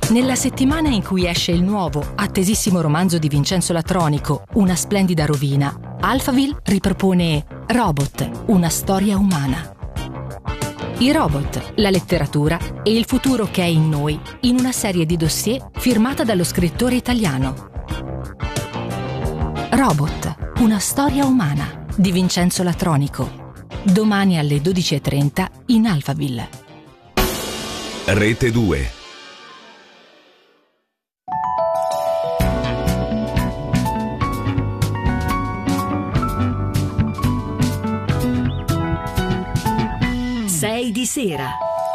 Nella settimana in cui esce il nuovo, attesissimo romanzo di Vincenzo Latronico, Una splendida rovina, Alphaville ripropone Robot, una storia umana. I robot, la letteratura e il futuro che è in noi, in una serie di dossier firmata dallo scrittore italiano. Robot, una storia umana, di Vincenzo Latronico. Domani alle 12:30 in Alphaville. Rete 2. Di sera.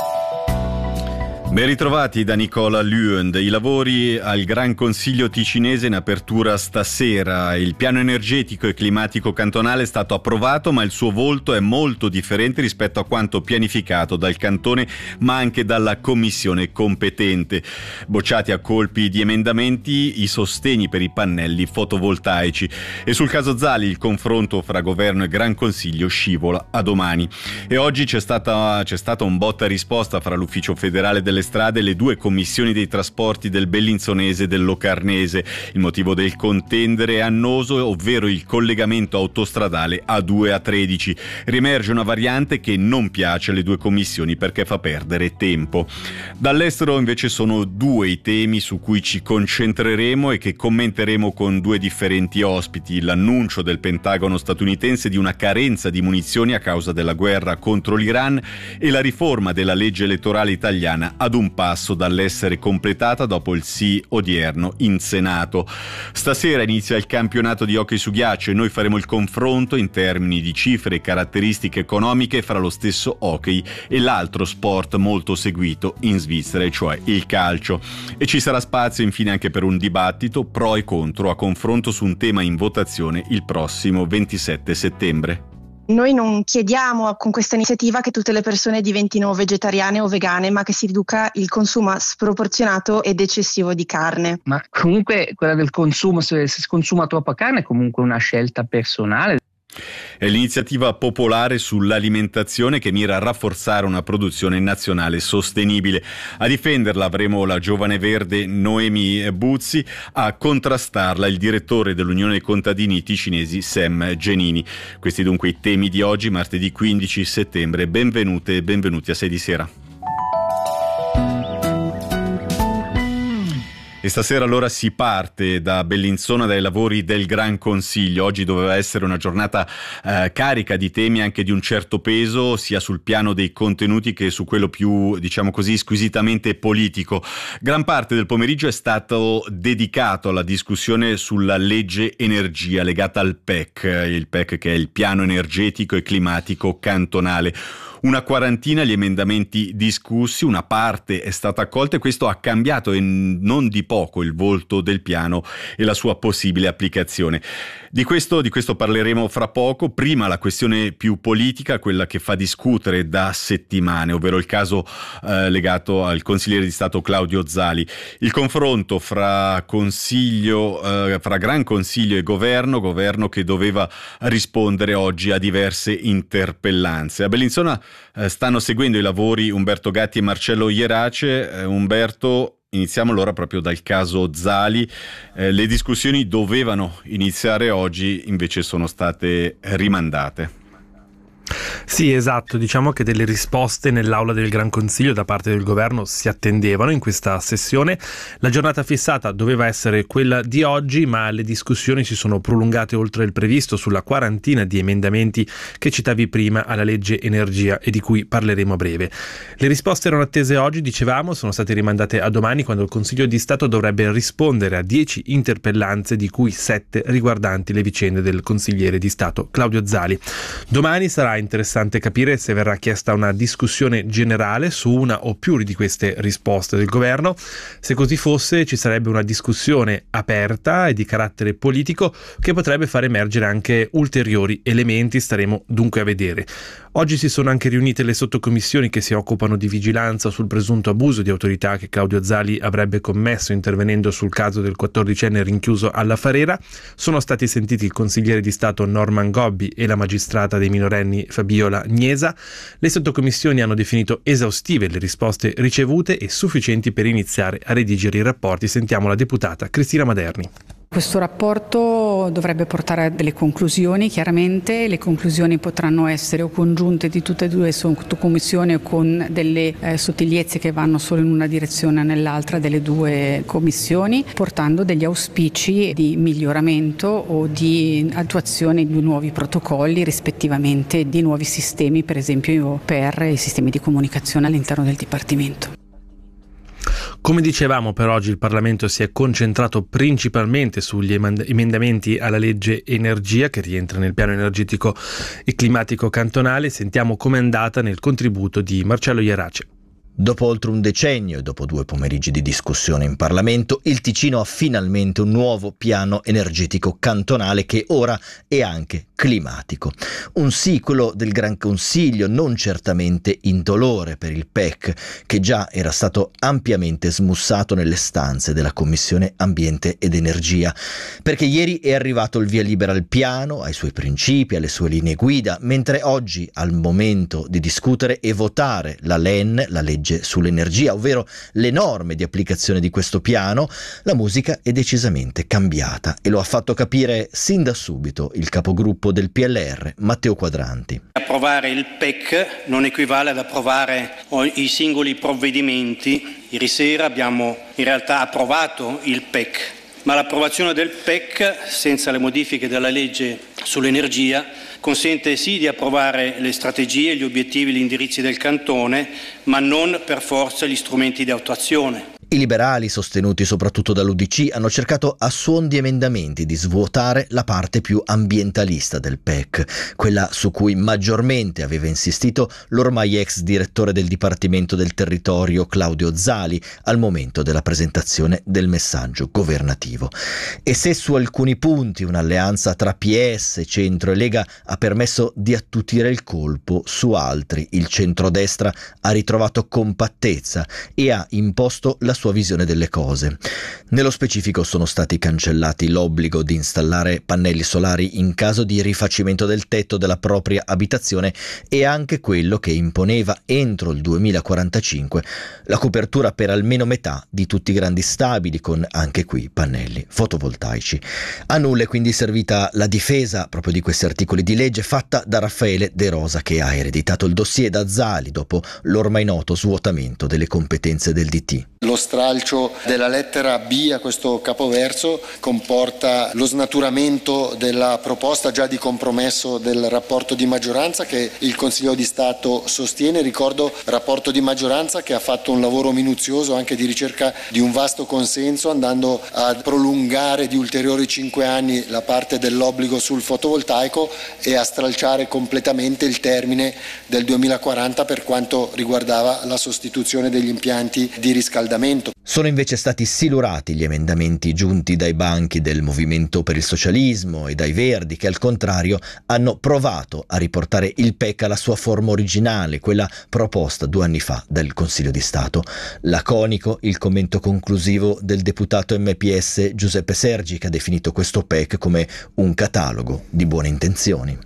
Ben ritrovati da Nicola Luend. I lavori al Gran Consiglio ticinese in apertura stasera. Il piano energetico e climatico cantonale è stato approvato, ma il suo volto è molto differente rispetto a quanto pianificato dal cantone, ma anche dalla commissione competente. Bocciati a colpi di emendamenti i sostegni per i pannelli fotovoltaici. E sul caso Zali il confronto fra governo e Gran Consiglio scivola a domani. E oggi c'è stata un botta e risposta fra l'Ufficio Federale delle Strade e le due commissioni dei trasporti del Bellinzonese e del Locarnese. Il motivo del contendere è annoso, ovvero il collegamento autostradale A2 A13. Riemerge una variante che non piace alle due commissioni perché fa perdere tempo. Dall'estero invece sono due i temi su cui ci concentreremo e che commenteremo con due differenti ospiti: l'annuncio del Pentagono statunitense di una carenza di munizioni a causa della guerra contro l'Iran e la riforma della legge elettorale italiana ad un passo dall'essere completata dopo il sì odierno in Senato. Stasera inizia il campionato di hockey su ghiaccio e noi faremo il confronto in termini di cifre e caratteristiche economiche fra lo stesso hockey e l'altro sport molto seguito in Svizzera, e cioè il calcio. E ci sarà spazio infine anche per un dibattito pro e contro a confronto su un tema in votazione il prossimo 27 settembre. Noi non chiediamo con questa iniziativa che tutte le persone diventino vegetariane o vegane, ma che si riduca il consumo sproporzionato ed eccessivo di carne. Ma comunque quella del consumo, se si consuma troppa carne, è comunque una scelta personale. È l'iniziativa popolare sull'alimentazione che mira a rafforzare una produzione nazionale sostenibile. A difenderla avremo la giovane verde Noemi Buzzi, a contrastarla il direttore dell'Unione dei Contadini Ticinesi Sam Genini. Questi dunque i temi di oggi, martedì 15 settembre. Benvenute e benvenuti a 6 di sera. E stasera allora si parte da Bellinzona, dai lavori del Gran Consiglio. Oggi doveva essere una giornata carica di temi anche di un certo peso, sia sul piano dei contenuti che su quello più, diciamo così, squisitamente politico. Gran parte del pomeriggio è stato dedicato alla discussione sulla legge energia legata al PEC, il PEC che è il piano energetico e climatico cantonale. Una quarantina gli emendamenti discussi, una parte è stata accolta e questo ha cambiato e non di poco il volto del piano e la sua possibile applicazione. Di questo parleremo fra poco. Prima la questione più politica, quella che fa discutere da settimane, ovvero il caso legato al consigliere di Stato Claudio Zali. Il confronto fra Gran Consiglio e governo che doveva rispondere oggi a diverse interpellanze. A Bellinzona stanno seguendo i lavori Umberto Gatti e Marcello Ierace. Umberto, iniziamo allora proprio dal caso Zali. Le discussioni dovevano iniziare oggi, invece sono state rimandate. Sì, esatto, diciamo che delle risposte nell'aula del Gran Consiglio da parte del governo si attendevano in questa sessione. La giornata fissata doveva essere quella di oggi, ma le discussioni si sono prolungate oltre il previsto sulla quarantina di emendamenti che citavi prima alla legge energia e di cui parleremo a breve. Le risposte erano attese oggi, dicevamo, sono state rimandate a domani, quando il Consiglio di Stato dovrebbe rispondere a 10 interpellanze, di cui 7 riguardanti le vicende del consigliere di Stato Claudio Zali. Domani sarà interessante capire se verrà chiesta una discussione generale su una o più di queste risposte del governo. Se così fosse, ci sarebbe una discussione aperta e di carattere politico che potrebbe far emergere anche ulteriori elementi, staremo dunque a vedere. Oggi si sono anche riunite le sottocommissioni che si occupano di vigilanza sul presunto abuso di autorità che Claudio Zali avrebbe commesso intervenendo sul caso del 14enne rinchiuso alla Farera. Sono stati sentiti il consigliere di Stato Norman Gobbi e la magistrata dei minorenni Fabiola Gnesa. Le sottocommissioni hanno definito esaustive le risposte ricevute e sufficienti per iniziare a redigere i rapporti. Sentiamo la deputata Cristina Maderni. Questo rapporto dovrebbe portare a delle conclusioni, chiaramente le conclusioni potranno essere o congiunte di tutte e due le sottocommissioni o con delle sottigliezze che vanno solo in una direzione o nell'altra delle due commissioni, portando degli auspici di miglioramento o di attuazione di nuovi protocolli, rispettivamente di nuovi sistemi, per esempio per i sistemi di comunicazione all'interno del Dipartimento. Come dicevamo, per oggi il Parlamento si è concentrato principalmente sugli emendamenti alla legge energia che rientra nel piano energetico e climatico cantonale. Sentiamo com'è andata nel contributo di Marcello Ierace. Dopo oltre un decennio e dopo 2 pomeriggi di discussione in Parlamento, il Ticino ha finalmente un nuovo piano energetico cantonale che ora è anche climatico. Un siculo del Gran Consiglio non certamente indolore per il PEC, che già era stato ampiamente smussato nelle stanze della Commissione Ambiente ed Energia, perché ieri è arrivato il via libera al piano, ai suoi principi, alle sue linee guida, mentre oggi, al momento di discutere e votare la LEN, la legge sull'energia, ovvero le norme di applicazione di questo piano, la musica è decisamente cambiata e lo ha fatto capire sin da subito il capogruppo del PLR, Matteo Quadranti. Approvare il PEC non equivale ad approvare i singoli provvedimenti. Ieri sera abbiamo in realtà approvato il PEC, ma l'approvazione del PEC senza le modifiche della legge sull'energia consente sì di approvare le strategie, gli obiettivi, gli indirizzi del cantone, ma non per forza gli strumenti di attuazione. I liberali, sostenuti soprattutto dall'UDC, hanno cercato a suon di emendamenti di svuotare la parte più ambientalista del PEC, quella su cui maggiormente aveva insistito l'ormai ex direttore del Dipartimento del Territorio Claudio Zali al momento della presentazione del messaggio governativo. E se su alcuni punti un'alleanza tra PS, Centro e Lega ha permesso di attutire il colpo, su altri il centrodestra ha ritrovato compattezza e ha imposto la sua visione delle cose. Nello specifico sono stati cancellati l'obbligo di installare pannelli solari in caso di rifacimento del tetto della propria abitazione e anche quello che imponeva entro il 2045 la copertura per almeno metà di tutti i grandi stabili con anche qui pannelli fotovoltaici. A nulla è quindi servita la difesa proprio di questi articoli di legge fatta da Raffaele De Rosa, che ha ereditato il dossier da Zali dopo l'ormai noto svuotamento delle competenze del DT. Lo stralcio della lettera B a questo capoverso comporta lo snaturamento della proposta già di compromesso del rapporto di maggioranza che il Consiglio di Stato sostiene. Ricordo rapporto di maggioranza che ha fatto un lavoro minuzioso anche di ricerca di un vasto consenso, andando a prolungare di ulteriori 5 anni la parte dell'obbligo sul fotovoltaico e a stralciare completamente il termine del 2040 per quanto riguardava la sostituzione degli impianti di riscaldamento. Sono invece stati silurati gli emendamenti giunti dai banchi del Movimento per il Socialismo e dai Verdi, che al contrario hanno provato a riportare il PEC alla sua forma originale, quella proposta 2 anni fa dal Consiglio di Stato. Laconico il commento conclusivo del deputato MPS Giuseppe Sergi, che ha definito questo PEC come un catalogo di buone intenzioni.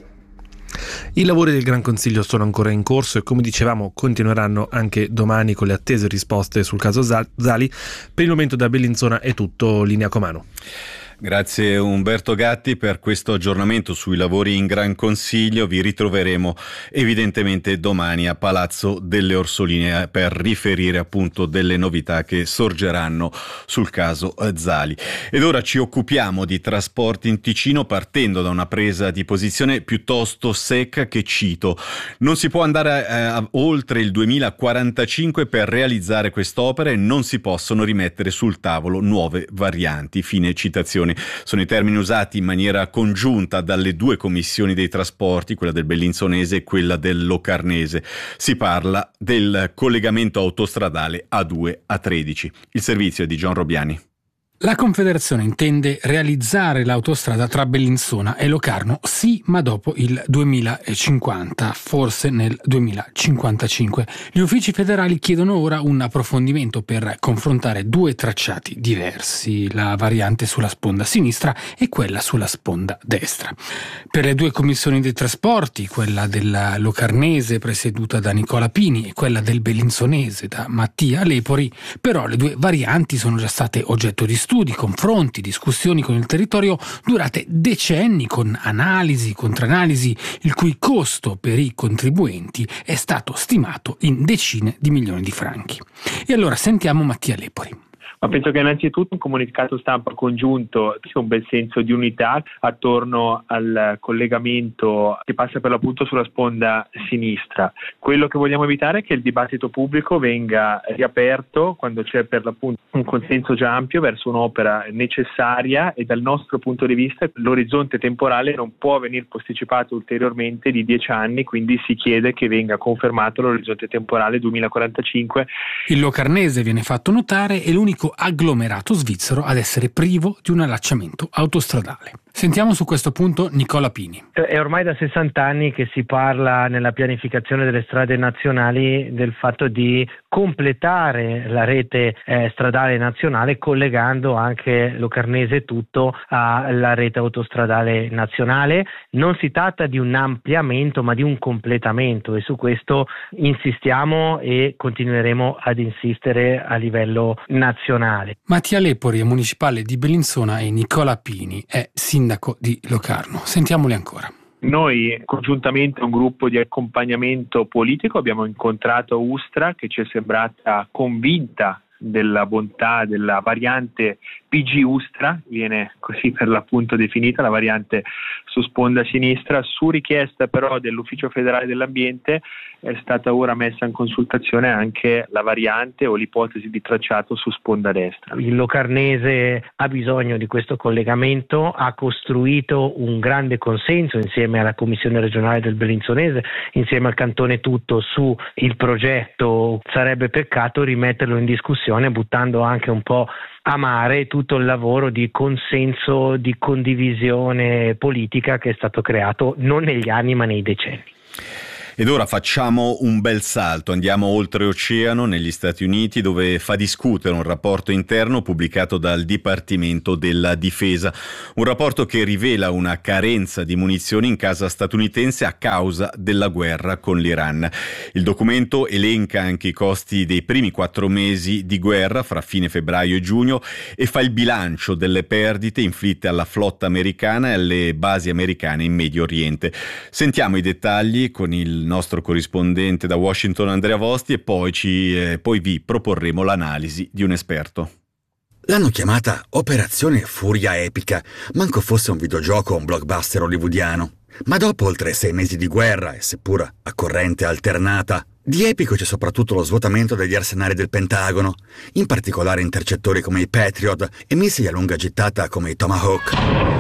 I lavori del Gran Consiglio sono ancora in corso e, come dicevamo, continueranno anche domani con le attese risposte sul caso Zali. Per il momento da Bellinzona è tutto, linea Comano. Grazie Umberto Gatti per questo aggiornamento sui lavori in Gran Consiglio. Vi ritroveremo evidentemente domani a Palazzo delle Orsoline per riferire appunto delle novità che sorgeranno sul caso Zali. Ed ora ci occupiamo di trasporti in Ticino partendo da una presa di posizione piuttosto secca che cito: non si può andare oltre il 2045 per realizzare quest'opera e non si possono rimettere sul tavolo nuove varianti. Fine citazione. Sono i termini usati in maniera congiunta dalle 2 commissioni dei trasporti, quella del Bellinzonese e quella del Locarnese. Si parla del collegamento autostradale A2 A13. Il servizio è di Gian Robiani. La Confederazione intende realizzare l'autostrada tra Bellinzona e Locarno, sì, ma dopo il 2050, forse nel 2055. Gli uffici federali chiedono ora un approfondimento per confrontare due tracciati diversi, la variante sulla sponda sinistra e quella sulla sponda destra. Per le due commissioni dei trasporti, quella della Locarnese presieduta da Nicola Pini e quella del Bellinzonese da Mattia Lepori, però le due varianti sono già state oggetto di studi, confronti, discussioni con il territorio durate decenni, con analisi, contraanalisi, il cui costo per i contribuenti è stato stimato in decine di milioni di franchi. E allora sentiamo Mattia Lepori. Ma penso che innanzitutto un comunicato stampa congiunto sia un bel senso di unità attorno al collegamento che passa per l'appunto sulla sponda sinistra. Quello che vogliamo evitare è che il dibattito pubblico venga riaperto quando c'è per l'appunto un consenso già ampio verso un'opera necessaria, e dal nostro punto di vista l'orizzonte temporale non può venire posticipato ulteriormente di 10 anni, quindi si chiede che venga confermato l'orizzonte temporale 2045. Il Locarnese viene fatto notare è l'unico agglomerato svizzero ad essere privo di un allacciamento autostradale. Sentiamo su questo punto Nicola Pini. È ormai da 60 anni che si parla nella pianificazione delle strade nazionali del fatto di completare la rete stradale nazionale, collegando anche Locarnese tutto alla rete autostradale nazionale. Non si tratta di un ampliamento ma di un completamento, e su questo insistiamo e continueremo ad insistere a livello nazionale. Mattia Lepori è municipale di Bellinzona e Nicola Pini è sindaco di Locarno. Sentiamoli ancora. Noi congiuntamente un gruppo di accompagnamento politico abbiamo incontrato Ustra, che ci è sembrata convinta della bontà della variante PG Ustra, viene così per l'appunto definita, la variante su sponda sinistra. Su richiesta però dell'Ufficio federale dell'ambiente è stata ora messa in consultazione anche la variante o l'ipotesi di tracciato su sponda destra. Il Locarnese ha bisogno di questo collegamento, ha costruito un grande consenso insieme alla Commissione regionale del Bellinzonese, insieme al cantone tutto, su il progetto. Sarebbe peccato rimetterlo in discussione buttando anche un po' a mare tutto il lavoro di consenso, di condivisione politica che è stato creato non negli anni ma nei decenni. Ed ora facciamo un bel salto, andiamo oltreoceano negli Stati Uniti, dove fa discutere un rapporto interno pubblicato dal Dipartimento della Difesa, un rapporto che rivela una carenza di munizioni in casa statunitense a causa della guerra con l'Iran. Il documento elenca anche i costi dei primi 4 mesi di guerra fra fine febbraio e giugno e fa il bilancio delle perdite inflitte alla flotta americana e alle basi americane in Medio Oriente. Sentiamo i dettagli con il nostro corrispondente da Washington Andrea Vosti e poi vi proporremo l'analisi di un esperto. L'hanno chiamata Operazione Furia Epica, manco fosse un videogioco o un blockbuster hollywoodiano. Ma dopo oltre 6 mesi di guerra, e seppur a corrente alternata, di epico c'è soprattutto lo svuotamento degli arsenali del Pentagono, in particolare intercettori come i Patriot e missili a lunga gittata come i Tomahawk.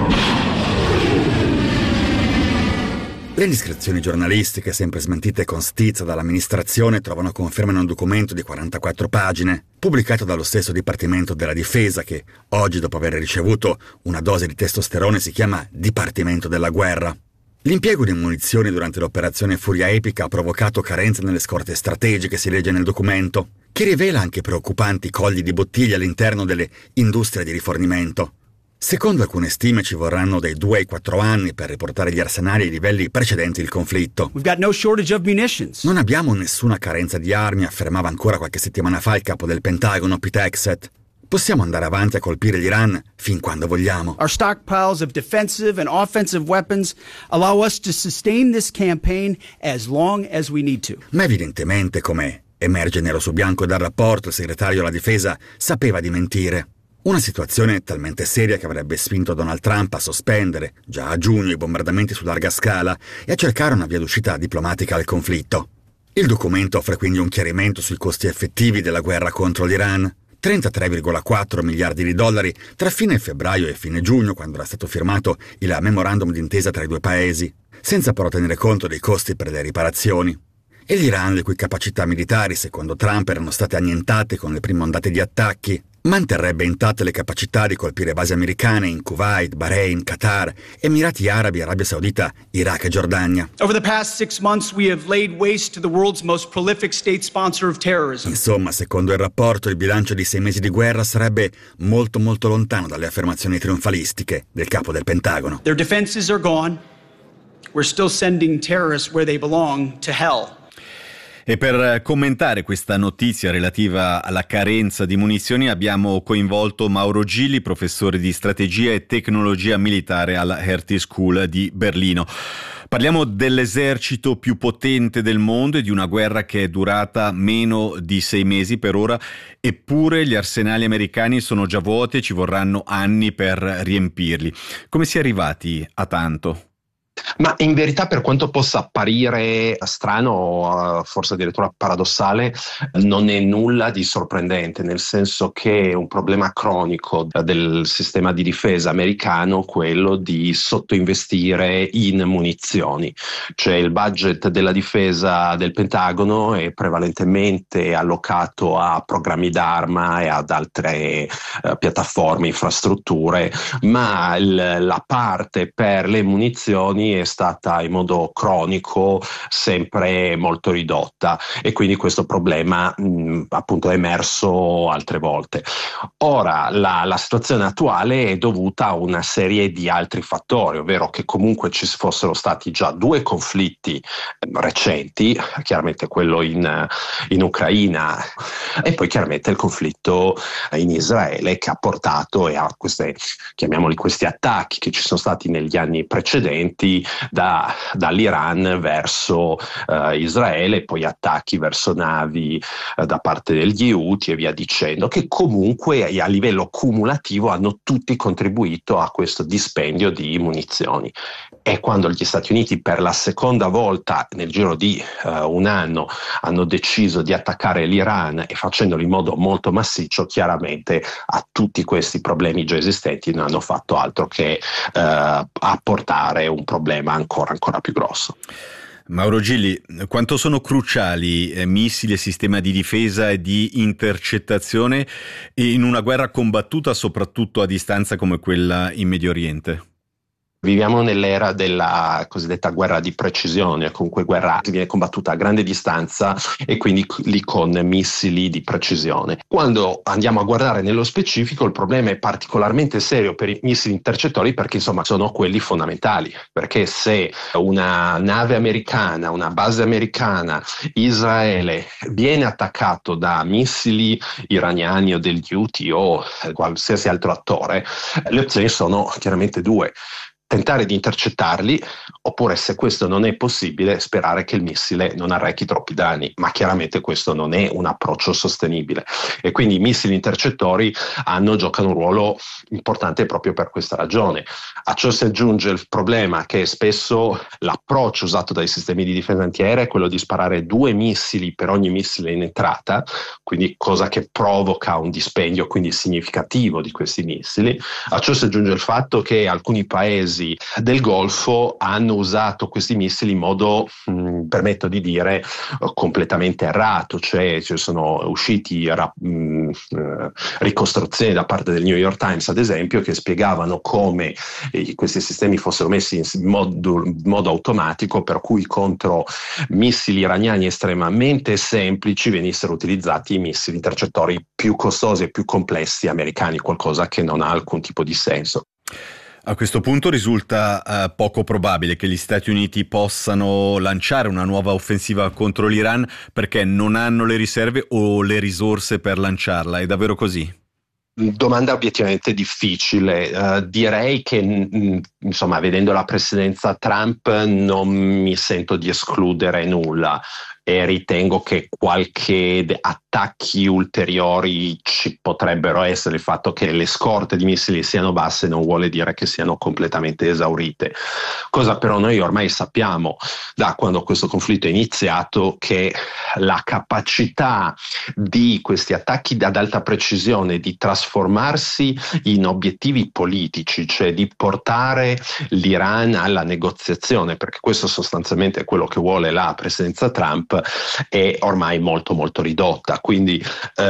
Le indiscrezioni giornalistiche, sempre smentite con stizza dall'amministrazione, trovano conferma in un documento di 44 pagine, pubblicato dallo stesso Dipartimento della Difesa che, oggi dopo aver ricevuto una dose di testosterone, si chiama Dipartimento della Guerra. L'impiego di munizioni durante l'operazione Furia Epica ha provocato carenze nelle scorte strategiche, si legge nel documento, che rivela anche preoccupanti colli di bottiglia all'interno delle industrie di rifornimento. Secondo alcune stime ci vorranno dai 2 ai 4 anni per riportare gli arsenali ai livelli precedenti il conflitto. Non abbiamo nessuna carenza di armi, affermava ancora qualche settimana fa il capo del Pentagono, Pete Hegseth. Possiamo andare avanti a colpire l'Iran fin quando vogliamo. Our stockpiles of defensive and offensive weapons allow us to sustain this campaign as long as we need to. Ma evidentemente, come emerge nero su bianco dal rapporto, il segretario della Difesa sapeva di mentire. Una situazione talmente seria che avrebbe spinto Donald Trump a sospendere, già a giugno, i bombardamenti su larga scala e a cercare una via d'uscita diplomatica al conflitto. Il documento offre quindi un chiarimento sui costi effettivi della guerra contro l'Iran. 33,4 miliardi di dollari tra fine febbraio e fine giugno, quando era stato firmato il memorandum d'intesa tra i due paesi, senza però tenere conto dei costi per le riparazioni. E l'Iran, le cui capacità militari, secondo Trump, erano state annientate con le prime ondate di attacchi, manterrebbe intatte le capacità di colpire basi americane in Kuwait, Bahrain, Qatar, Emirati Arabi, Arabia Saudita, Iraq e Giordania. Over the past 6 months, we have laid waste to the world's most prolific state sponsor of terrorism. Insomma, secondo il rapporto, il bilancio di 6 mesi di guerra sarebbe molto molto lontano dalle affermazioni trionfalistiche del capo del Pentagono. Their defenses are gone. We're still sending terrorists where they belong, to hell. E per commentare questa notizia relativa alla carenza di munizioni abbiamo coinvolto Mauro Gilli, professore di strategia e tecnologia militare alla Hertie School di Berlino. Parliamo dell'esercito più potente del mondo e di una guerra che è durata meno di 6 mesi per ora, eppure gli arsenali americani sono già vuoti e ci vorranno anni per riempirli. Come si è arrivati a tanto? Ma in verità, per quanto possa apparire strano, forse addirittura paradossale, non è nulla di sorprendente, nel senso che è un problema cronico del sistema di difesa americano quello di sottoinvestire in munizioni. Cioè il budget della difesa del Pentagono è prevalentemente allocato a programmi d'arma e ad altre piattaforme, infrastrutture, ma la parte per le munizioni è stata in modo cronico sempre molto ridotta, e quindi questo problema appunto è emerso altre volte. Ora la situazione attuale è dovuta a una serie di altri fattori, ovvero che comunque ci fossero stati già 2 conflitti recenti, chiaramente quello in Ucraina e poi chiaramente il conflitto in Israele, che ha portato a chiamiamoli questi attacchi che ci sono stati negli anni precedenti dall'Iran verso Israele, e poi attacchi verso navi da parte degli Houthi e via dicendo, che comunque a livello cumulativo hanno tutti contribuito a questo dispendio di munizioni. E quando gli Stati Uniti per la seconda volta nel giro di un anno hanno deciso di attaccare l'Iran, e facendolo in modo molto massiccio, chiaramente a tutti questi problemi già esistenti non hanno fatto altro che apportare un problema ancora più grosso. Mauro Gilli, quanto sono cruciali missili e sistema di difesa e di intercettazione in una guerra combattuta soprattutto a distanza come quella in Medio Oriente? Viviamo nell'era della cosiddetta guerra di precisione, comunque guerra che viene combattuta a grande distanza e quindi lì con missili di precisione. Quando andiamo a guardare nello specifico, il problema è particolarmente serio per i missili intercettori, perché insomma sono quelli fondamentali, perché se una nave americana, una base americana, Israele, viene attaccato da missili iraniani o degli Houthi o qualsiasi altro attore, le opzioni sono chiaramente 2. Tentare di intercettarli, oppure, se questo non è possibile, sperare che il missile non arrechi troppi danni, ma chiaramente questo non è un approccio sostenibile, e quindi i missili intercettori giocano un ruolo importante proprio per questa ragione. A ciò si aggiunge il problema che spesso l'approccio usato dai sistemi di difesa antiaerea è quello di sparare 2 missili per ogni missile in entrata, quindi cosa che provoca un dispendio quindi significativo di questi missili. A ciò si aggiunge il fatto che alcuni paesi del Golfo hanno usato questi missili in modo, permetto di dire, completamente errato, cioè ci sono usciti ricostruzioni da parte del New York Times, ad esempio, che spiegavano come questi sistemi fossero messi in modo automatico, per cui contro missili iraniani estremamente semplici venissero utilizzati i missili intercettori più costosi e più complessi americani, qualcosa che non ha alcun tipo di senso. A questo punto risulta poco probabile che gli Stati Uniti possano lanciare una nuova offensiva contro l'Iran, perché non hanno le riserve o le risorse per lanciarla. È davvero così? Domanda obiettivamente difficile. Direi che insomma, vedendo la presidenza Trump, non mi sento di escludere nulla, e ritengo che qualche attacchi ulteriori ci potrebbero essere. Il fatto che le scorte di missili siano basse non vuole dire che siano completamente esaurite, cosa però noi ormai sappiamo da quando questo conflitto è iniziato, che la capacità di questi attacchi ad alta precisione di trasformarsi in obiettivi politici, cioè di portare l'Iran alla negoziazione, perché questo sostanzialmente è quello che vuole la presidenza Trump, Trump è ormai molto molto ridotta, quindi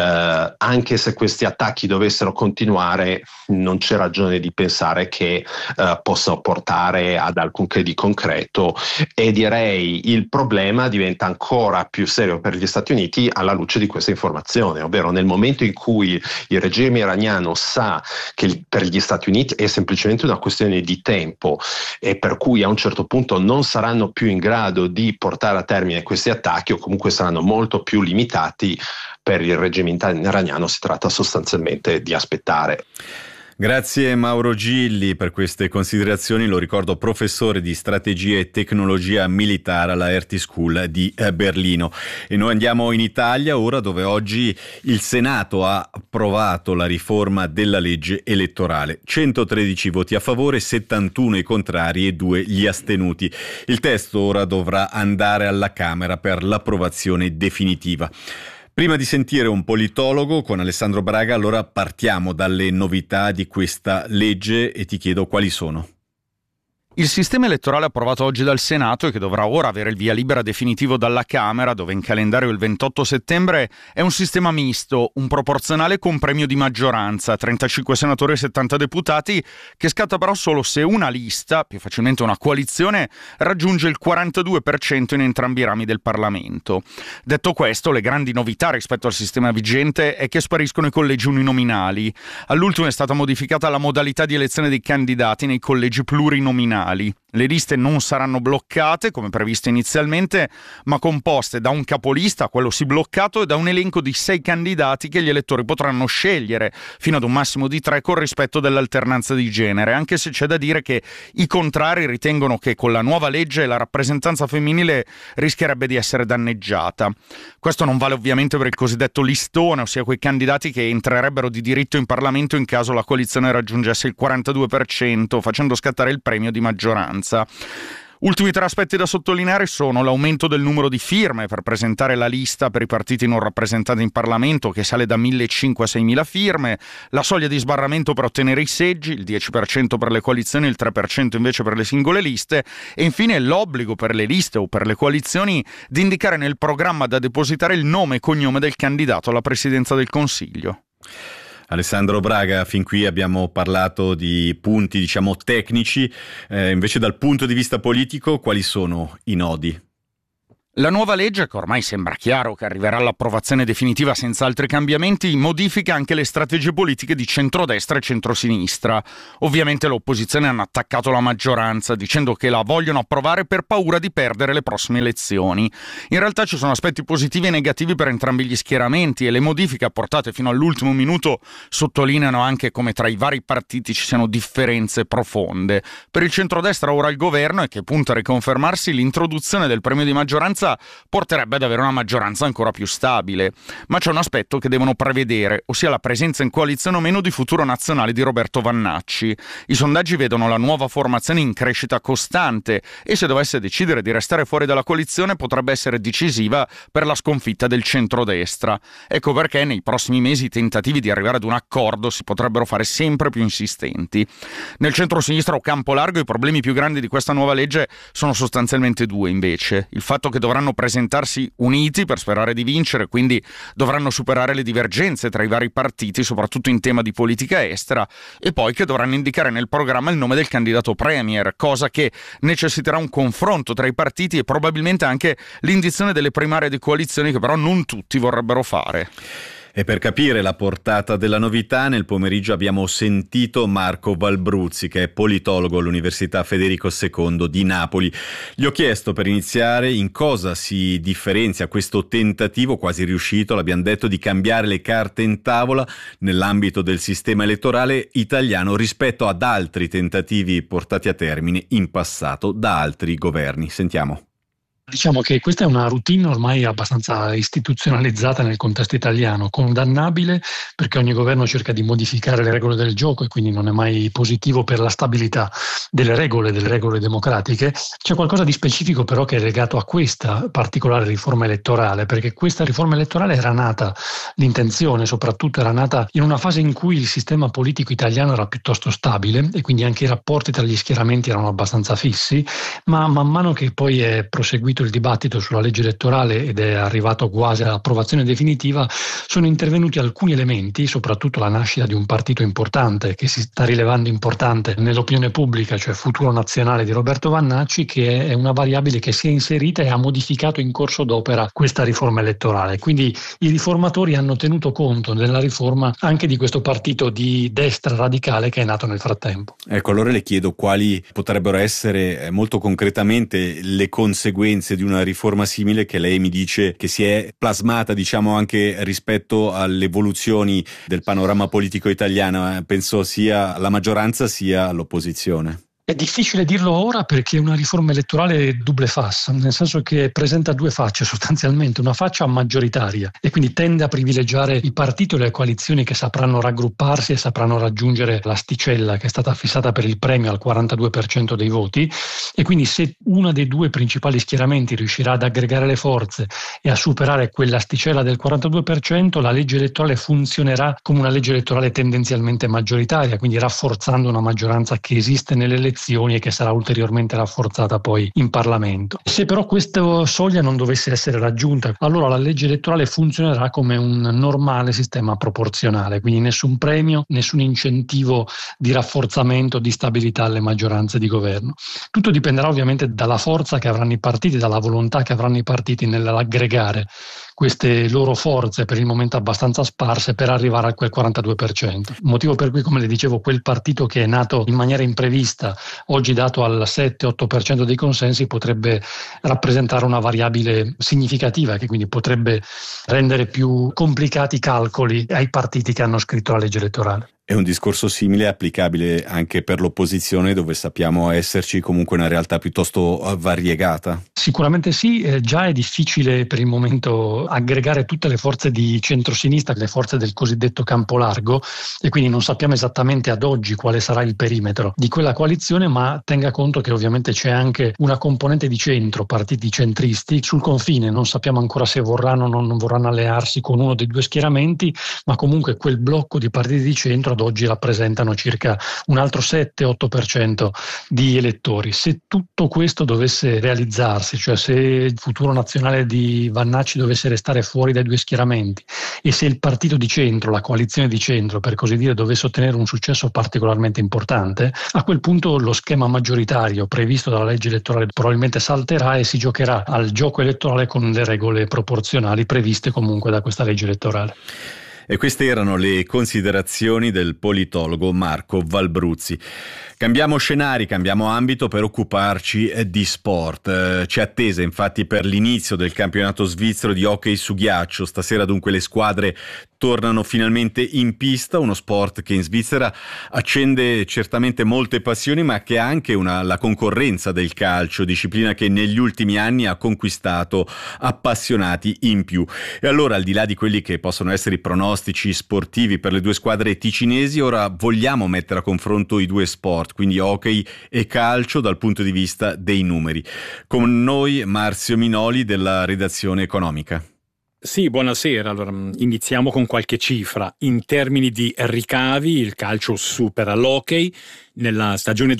anche se questi attacchi dovessero continuare non c'è ragione di pensare che possano portare ad alcunché di concreto, e direi il problema diventa ancora più serio per gli Stati Uniti alla luce di questa informazione, ovvero nel momento in cui il regime iraniano sa che per gli Stati Uniti è semplicemente una questione di tempo e per cui a un certo punto non saranno più in grado di portare a termine questi attacchi, o comunque saranno molto più limitati, per il regime iraniano si tratta sostanzialmente di aspettare. Grazie Mauro Gilli per queste considerazioni, lo ricordo professore di strategia e tecnologia militare alla RT School di Berlino. E noi andiamo in Italia ora, dove oggi il Senato ha approvato la riforma della legge elettorale. 113 voti a favore, 71 i contrari e 2 gli astenuti. Il testo ora dovrà andare alla Camera per l'approvazione definitiva. Prima di sentire un politologo con Alessandro Braga, allora partiamo dalle novità di questa legge e ti chiedo quali sono. Il sistema elettorale approvato oggi dal Senato e che dovrà ora avere il via libera definitivo dalla Camera, dove in calendario il 28 settembre, è un sistema misto, un proporzionale con premio di maggioranza, 35 senatori e 70 deputati, che scatta però solo se una lista, più facilmente una coalizione, raggiunge il 42% in entrambi i rami del Parlamento. Detto questo, le grandi novità rispetto al sistema vigente è che spariscono i collegi uninominali. All'ultimo è stata modificata la modalità di elezione dei candidati nei collegi plurinominali. Le liste non saranno bloccate come previsto inizialmente, ma composte da un capolista, quello sì bloccato, e da un elenco di 6 candidati che gli elettori potranno scegliere, fino ad un massimo di 3 con rispetto dell'alternanza di genere, anche se c'è da dire che i contrari ritengono che con la nuova legge la rappresentanza femminile rischierebbe di essere danneggiata. Questo non vale ovviamente per il cosiddetto listone, ossia quei candidati che entrerebbero di diritto in Parlamento in caso la coalizione raggiungesse il 42%, facendo scattare il premio di maggioranza. Ultimi 3 aspetti da sottolineare sono l'aumento del numero di firme per presentare la lista per i partiti non rappresentati in Parlamento, che sale da 1.500 a 6.000 firme, la soglia di sbarramento per ottenere i seggi, il 10% per le coalizioni e il 3% invece per le singole liste, e infine l'obbligo per le liste o per le coalizioni di indicare nel programma da depositare il nome e cognome del candidato alla presidenza del Consiglio. Alessandro Braga, fin qui abbiamo parlato di punti, diciamo, tecnici, invece dal punto di vista politico quali sono i nodi? La nuova legge, che ormai sembra chiaro che arriverà all'approvazione definitiva senza altri cambiamenti, modifica anche le strategie politiche di centrodestra e centrosinistra. Ovviamente l'opposizione hanno attaccato la maggioranza dicendo che la vogliono approvare per paura di perdere le prossime elezioni. In realtà ci sono aspetti positivi e negativi per entrambi gli schieramenti, e le modifiche apportate fino all'ultimo minuto sottolineano anche come tra i vari partiti ci siano differenze profonde. Per il centrodestra ora al governo, e che punta a riconfermarsi, l'introduzione del premio di maggioranza porterebbe ad avere una maggioranza ancora più stabile. Ma c'è un aspetto che devono prevedere, ossia la presenza in coalizione o meno di Futuro Nazionale di Roberto Vannacci. I sondaggi vedono la nuova formazione in crescita costante e, se dovesse decidere di restare fuori dalla coalizione, potrebbe essere decisiva per la sconfitta del centrodestra. Ecco perché nei prossimi mesi i tentativi di arrivare ad un accordo si potrebbero fare sempre più insistenti. Nel centro-sinistra o campo largo i problemi più grandi di questa nuova legge sono sostanzialmente 2 invece. Il fatto che dovranno presentarsi uniti per sperare di vincere, quindi dovranno superare le divergenze tra i vari partiti, soprattutto in tema di politica estera, e poi che dovranno indicare nel programma il nome del candidato premier, cosa che necessiterà un confronto tra i partiti e probabilmente anche l'indizione delle primarie di coalizioni, che però non tutti vorrebbero fare. E per capire la portata della novità, nel pomeriggio abbiamo sentito Marco Valbruzzi, che è politologo all'Università Federico II di Napoli. Gli ho chiesto, per iniziare, in cosa si differenzia questo tentativo, quasi riuscito, l'abbiamo detto, di cambiare le carte in tavola nell'ambito del sistema elettorale italiano rispetto ad altri tentativi portati a termine in passato da altri governi. Sentiamo. Diciamo che questa è una routine ormai abbastanza istituzionalizzata nel contesto italiano, condannabile perché ogni governo cerca di modificare le regole del gioco e quindi non è mai positivo per la stabilità delle regole democratiche. C'è qualcosa di specifico però che è legato a questa particolare riforma elettorale, perché questa riforma elettorale era nata, l'intenzione soprattutto era nata in una fase in cui il sistema politico italiano era piuttosto stabile e quindi anche i rapporti tra gli schieramenti erano abbastanza fissi, ma man mano che poi è proseguito finito il dibattito sulla legge elettorale ed è arrivato quasi all'approvazione definitiva, sono intervenuti alcuni elementi, soprattutto la nascita di un partito importante che si sta rilevando importante nell'opinione pubblica, cioè Futuro Nazionale di Roberto Vannacci, che è una variabile che si è inserita e ha modificato in corso d'opera questa riforma elettorale. Quindi i riformatori hanno tenuto conto nella riforma anche di questo partito di destra radicale che è nato nel frattempo. Ecco, allora le chiedo quali potrebbero essere molto concretamente le conseguenze di una riforma simile che lei mi dice che si è plasmata, diciamo, anche rispetto alle evoluzioni del panorama politico italiano, penso sia alla maggioranza sia all'opposizione. È difficile dirlo ora perché è una riforma elettorale double face, nel senso che presenta due facce sostanzialmente, una faccia maggioritaria e quindi tende a privilegiare i partiti o le coalizioni che sapranno raggrupparsi e sapranno raggiungere l'asticella che è stata fissata per il premio al 42% dei voti, e quindi se uno dei due principali schieramenti riuscirà ad aggregare le forze e a superare quell'asticella del 42%, la legge elettorale funzionerà come una legge elettorale tendenzialmente maggioritaria, quindi rafforzando una maggioranza che esiste nelle elezioni e che sarà ulteriormente rafforzata poi in Parlamento. Se però questa soglia non dovesse essere raggiunta, allora la legge elettorale funzionerà come un normale sistema proporzionale, quindi nessun premio, nessun incentivo di rafforzamento, di stabilità alle maggioranze di governo. Tutto dipenderà ovviamente dalla forza che avranno i partiti, dalla volontà che avranno i partiti nell'aggregare queste loro forze, per il momento abbastanza sparse, per arrivare a quel 42%. Motivo per cui, come le dicevo, quel partito che è nato in maniera imprevista, oggi dato al 7-8% dei consensi, potrebbe rappresentare una variabile significativa che quindi potrebbe rendere più complicati i calcoli ai partiti che hanno scritto la legge elettorale. È un discorso simile applicabile anche per l'opposizione, dove sappiamo esserci comunque una realtà piuttosto variegata? Sicuramente sì, già è difficile per il momento aggregare tutte le forze di centrosinistra, le forze del cosiddetto campo largo, e quindi non sappiamo esattamente ad oggi quale sarà il perimetro di quella coalizione, ma tenga conto che ovviamente c'è anche una componente di centro, partiti centristi sul confine, non sappiamo ancora se vorranno o non vorranno allearsi con uno dei due schieramenti, ma comunque quel blocco di partiti di centro ad oggi rappresentano circa un altro 7-8% di elettori. Se tutto questo dovesse realizzarsi, cioè se il Futuro Nazionale di Vannacci dovesse restare fuori dai due schieramenti e se il partito di centro, la coalizione di centro per così dire, dovesse ottenere un successo particolarmente importante, a quel punto lo schema maggioritario previsto dalla legge elettorale probabilmente salterà e si giocherà al gioco elettorale con le regole proporzionali previste comunque da questa legge elettorale. E queste erano le considerazioni del politologo Marco Valbruzzi. Cambiamo scenari, cambiamo ambito per occuparci di sport. C'è attesa infatti per l'inizio del campionato svizzero di hockey su ghiaccio. Stasera dunque le squadre tornano finalmente in pista, uno sport che in Svizzera accende certamente molte passioni, ma che ha anche la concorrenza del calcio, disciplina che negli ultimi anni ha conquistato appassionati in più. E allora, al di là di quelli che possono essere i pronostici sportivi per le due squadre ticinesi, ora vogliamo mettere a confronto i due sport, quindi hockey e calcio, dal punto di vista dei numeri. Con noi Marzio Minoli della redazione economica. Sì, buonasera. Allora, iniziamo con qualche cifra. In termini di ricavi, il calcio supera l'hockey. Nella stagione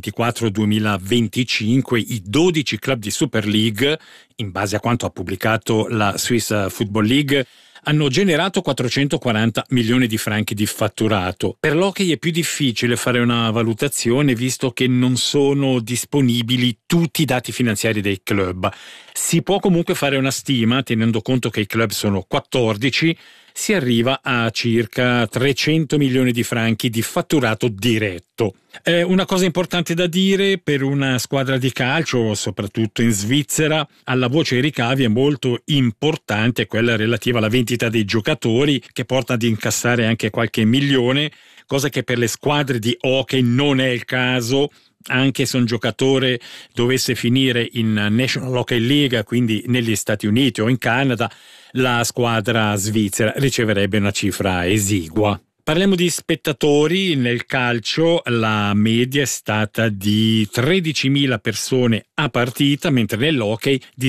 2024-2025 i 12 club di Super League, in base a quanto ha pubblicato la Swiss Football League, hanno generato 440 milioni di franchi di fatturato. Per l'hockey è più difficile fare una valutazione visto che non sono disponibili tutti i dati finanziari dei club. Si può comunque fare una stima, tenendo conto che i club sono 14, si arriva a circa 300 milioni di franchi di fatturato diretto. Una cosa importante da dire: per una squadra di calcio, soprattutto in Svizzera, alla voce ai ricavi è molto importante quella relativa alla vendita dei giocatori, che porta ad incassare anche qualche milione, cosa che per le squadre di hockey non è il caso. Anche se un giocatore dovesse finire in National Hockey League, quindi negli Stati Uniti o in Canada, la squadra svizzera riceverebbe una cifra esigua. Parliamo di spettatori. Nel calcio la media è stata di 13.000 persone a partita, mentre nell'hockey di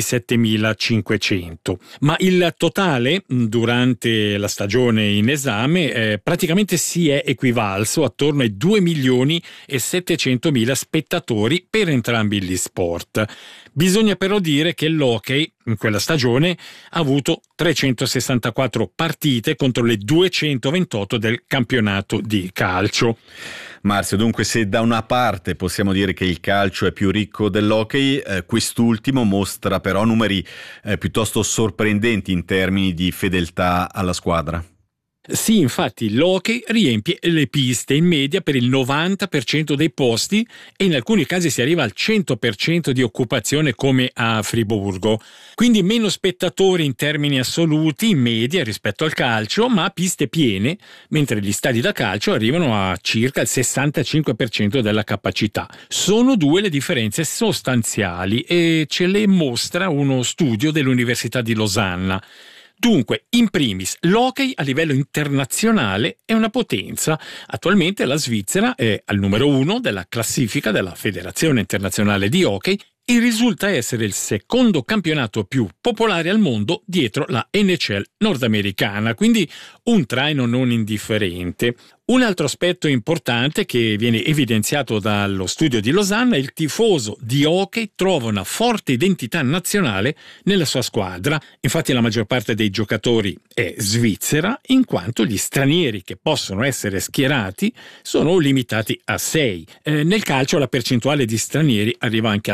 7.500. Ma il totale durante la stagione in esame praticamente si è equivalso attorno ai 2.700.000 spettatori per entrambi gli sport. Bisogna però dire che l'Hockey in quella stagione ha avuto 364 partite contro le 228 del campionato di calcio. Marzio, dunque se da una parte possiamo dire che il calcio è più ricco dell'hockey, quest'ultimo mostra però numeri piuttosto sorprendenti in termini di fedeltà alla squadra. Sì, infatti l'hockey riempie le piste in media per il 90% dei posti e in alcuni casi si arriva al 100% di occupazione come a Friburgo. Quindi meno spettatori in termini assoluti in media rispetto al calcio, ma piste piene, mentre gli stadi da calcio arrivano a circa il 65% della capacità. Sono due le differenze sostanziali e ce le mostra uno studio dell'Università di Losanna. Dunque, in primis, l'hockey a livello internazionale è una potenza. Attualmente la Svizzera è al numero 1 della classifica della Federazione Internazionale di Hockey e risulta essere il secondo campionato più popolare al mondo dietro la NHL nordamericana, quindi un traino non indifferente. Un altro aspetto importante che viene evidenziato dallo studio di Losanna è il tifoso di hockey trova una forte identità nazionale nella sua squadra. Infatti la maggior parte dei giocatori è svizzera, in quanto gli stranieri che possono essere schierati sono limitati a 6. Nel calcio la percentuale di stranieri arriva anche al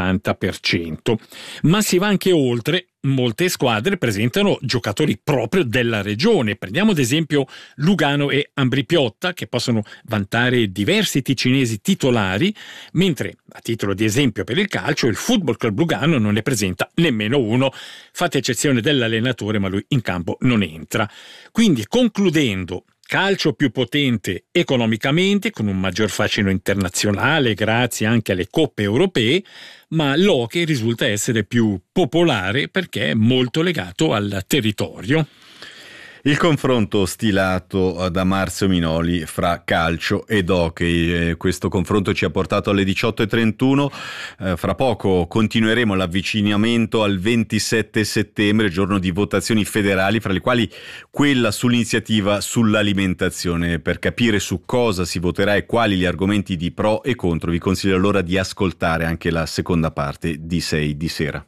60%, ma si va anche oltre. Molte squadre presentano giocatori proprio della regione. Prendiamo ad esempio Lugano e Ambrì-Piotta, che possono vantare diversi ticinesi titolari, mentre a titolo di esempio per il calcio il Football Club Lugano non ne presenta nemmeno uno, fatta eccezione dell'allenatore, ma lui in campo non entra. Quindi, concludendo, calcio più potente economicamente, con un maggior fascino internazionale grazie anche alle coppe europee, ma l'hockey risulta essere più popolare perché è molto legato al territorio. Il confronto stilato da Marzio Minoli fra calcio ed hockey, questo confronto ci ha portato alle 18:31, fra poco continueremo l'avvicinamento al 27 settembre, giorno di votazioni federali, fra le quali quella sull'iniziativa sull'alimentazione. Per capire su cosa si voterà e quali gli argomenti di pro e contro, vi consiglio allora di ascoltare anche la seconda parte di 6 di sera.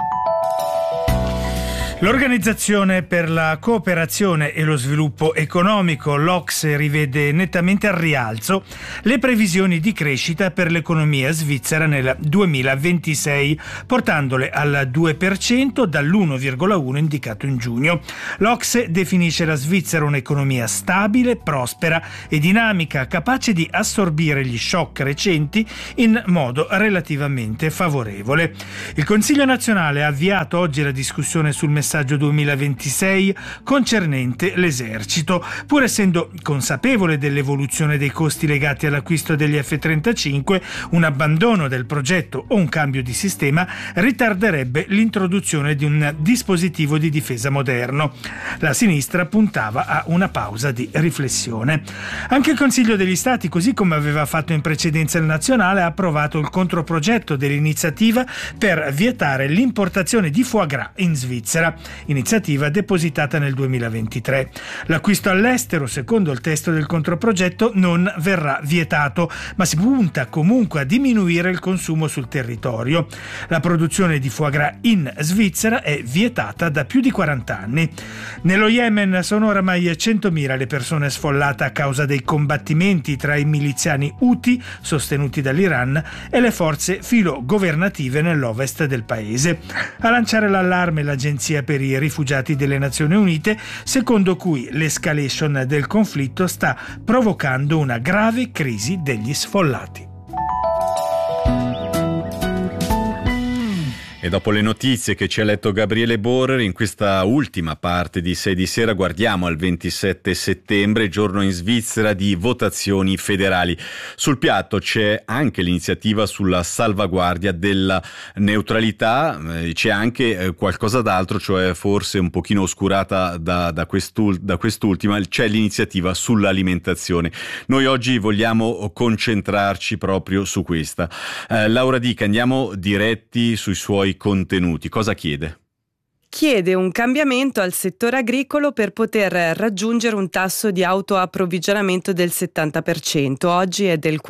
L'Organizzazione per la cooperazione e lo sviluppo economico, l'OCSE, rivede nettamente al rialzo le previsioni di crescita per l'economia svizzera nel 2026, portandole al 2% dall'1,1 indicato in giugno. L'OCSE definisce la Svizzera un'economia stabile, prospera e dinamica, capace di assorbire gli shock recenti in modo relativamente favorevole. Il Consiglio nazionale ha avviato oggi la discussione sul messaggio 2026 concernente l'esercito. Pur essendo consapevole dell'evoluzione dei costi legati all'acquisto degli F-35, un abbandono del progetto o un cambio di sistema ritarderebbe l'introduzione di un dispositivo di difesa moderno. La sinistra puntava a una pausa di riflessione. Anche il Consiglio degli Stati, così come aveva fatto in precedenza il nazionale, ha approvato il controprogetto dell'iniziativa per vietare l'importazione di foie gras in Svizzera, iniziativa depositata nel 2023. L'acquisto all'estero, secondo il testo del controprogetto, non verrà vietato, ma si punta comunque a diminuire il consumo sul territorio. La produzione di foie gras in Svizzera è vietata da più di 40 anni. Nello Yemen sono oramai 100.000 le persone sfollate a causa dei combattimenti tra i miliziani Houthi, sostenuti dall'Iran, e le forze filogovernative nell'ovest del paese. A lanciare l'allarme l'Agenzia per i rifugiati delle Nazioni Unite, secondo cui l'escalation del conflitto sta provocando una grave crisi degli sfollati. E dopo le notizie che ci ha letto Gabriele Borer, in questa ultima parte di 6 di sera guardiamo al 27 settembre, giorno in Svizzera di votazioni federali. Sul piatto c'è anche l'iniziativa sulla salvaguardia della neutralità, c'è anche qualcosa d'altro, cioè forse un pochino oscurata da quest'ultima, c'è l'iniziativa sull'alimentazione. Noi oggi vogliamo concentrarci proprio su questa. Laura Dica, andiamo diretti sui suoi contenuti. Cosa chiede? chiede un cambiamento al settore agricolo per poter raggiungere un tasso di autoapprovvigionamento del 70%, oggi è del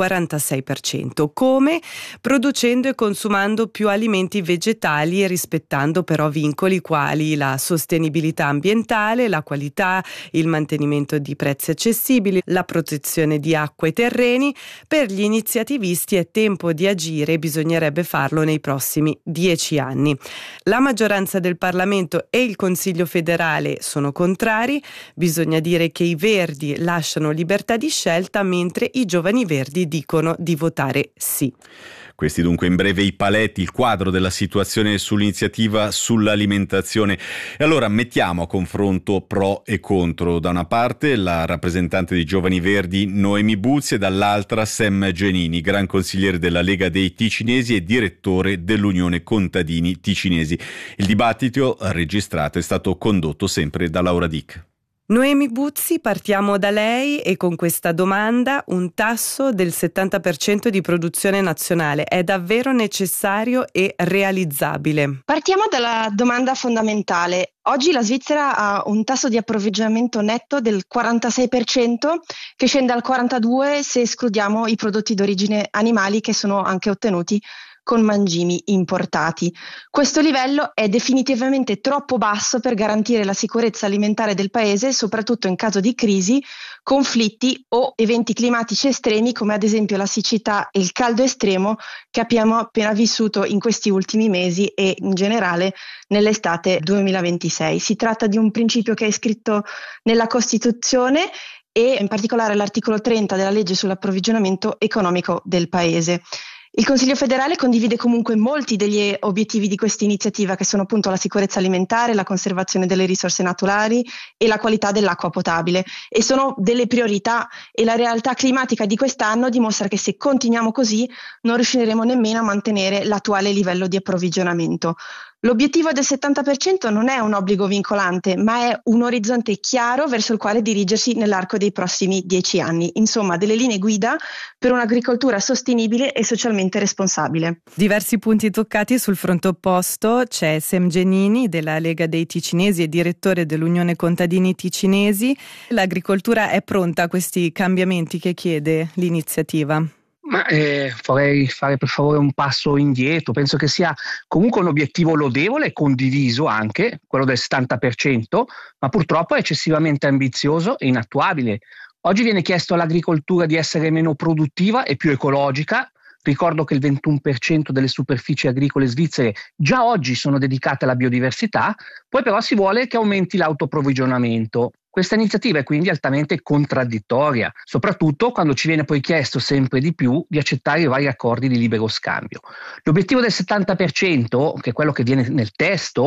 46%. Come? Producendo e consumando più alimenti vegetali e rispettando però vincoli quali la sostenibilità ambientale, la qualità, il mantenimento di prezzi accessibili, la protezione di acque e terreni. Per gli iniziativisti è tempo di agire e bisognerebbe farlo nei prossimi 10 anni. La maggioranza del Parlamento e il Consiglio federale sono contrari. Bisogna dire che i Verdi lasciano libertà di scelta, mentre i Giovani Verdi dicono di votare sì. Questi dunque in breve i paletti, il quadro della situazione sull'iniziativa sull'alimentazione. E allora mettiamo a confronto pro e contro. Da una parte la rappresentante dei Giovani Verdi Noemi Buzzi e dall'altra Sam Genini, gran consigliere della Lega dei Ticinesi e direttore dell'Unione Contadini Ticinesi. Il dibattito registrato è stato condotto sempre da Laura Dick. Noemi Buzzi, partiamo da lei e con questa domanda: un tasso del 70% di produzione nazionale è davvero necessario e realizzabile? Partiamo dalla domanda fondamentale. Oggi la Svizzera ha un tasso di approvvigionamento netto del 46%, che scende al 42% se escludiamo i prodotti d'origine animali che sono anche ottenuti con mangimi importati. Questo livello è definitivamente troppo basso per garantire la sicurezza alimentare del paese, soprattutto in caso di crisi, conflitti o eventi climatici estremi come ad esempio la siccità e il caldo estremo che abbiamo appena vissuto in questi ultimi mesi e in generale nell'estate 2026. Si tratta di un principio che è iscritto nella Costituzione e in particolare l'articolo 30 della legge sull'approvvigionamento economico del paese. Il Consiglio federale condivide comunque molti degli obiettivi di questa iniziativa, che sono appunto la sicurezza alimentare, la conservazione delle risorse naturali e la qualità dell'acqua potabile, e sono delle priorità, e la realtà climatica di quest'anno dimostra che se continuiamo così non riusciremo nemmeno a mantenere l'attuale livello di approvvigionamento. L'obiettivo del 70% non è un obbligo vincolante, ma è un orizzonte chiaro verso il quale dirigersi nell'arco dei prossimi 10 anni. Insomma, delle linee guida per un'agricoltura sostenibile e socialmente responsabile. Diversi punti toccati sul fronte opposto. C'è Sam Genini della Lega dei Ticinesi e direttore dell'Unione Contadini Ticinesi. L'agricoltura è pronta a questi cambiamenti che chiede l'iniziativa? Ma vorrei fare per favore un passo indietro. Penso che sia comunque un obiettivo lodevole e condiviso anche, quello del 70%, ma purtroppo è eccessivamente ambizioso e inattuabile. Oggi viene chiesto all'agricoltura di essere meno produttiva e più ecologica. Ricordo che il 21% delle superfici agricole svizzere già oggi sono dedicate alla biodiversità, poi però si vuole che aumenti l'autoapprovvigionamento. Questa iniziativa è quindi altamente contraddittoria, soprattutto quando ci viene poi chiesto sempre di più di accettare i vari accordi di libero scambio. L'obiettivo del 70%, che è quello che viene nel testo,